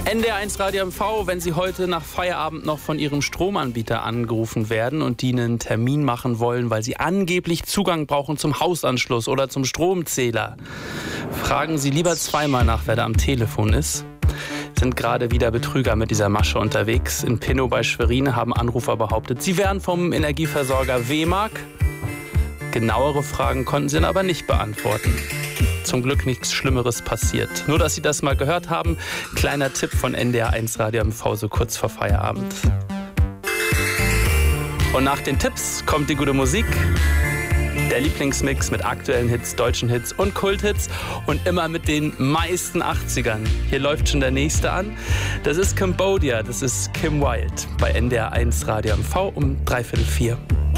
NDR1 Radio MV, wenn Sie heute nach Feierabend noch von Ihrem Stromanbieter angerufen werden und die einen Termin machen wollen, weil Sie angeblich Zugang brauchen zum Hausanschluss oder zum Stromzähler, fragen Sie lieber zweimal nach, wer da am Telefon ist. Sind gerade wieder Betrüger mit dieser Masche unterwegs. In Pinnow bei Schwerin haben Anrufer behauptet, sie wären vom Energieversorger WEMAG. Genauere Fragen konnten sie aber nicht beantworten. Zum Glück nichts Schlimmeres passiert. Nur, dass Sie das mal gehört haben. Kleiner Tipp von NDR1 Radio MV so kurz vor Feierabend. Und nach den Tipps kommt die gute Musik. Der Lieblingsmix mit aktuellen Hits, deutschen Hits und Kulthits und immer mit den meisten 80ern. Hier läuft schon der nächste an. Das ist Cambodia, das ist Kim Wilde bei NDR1 Radio MV um 3/4.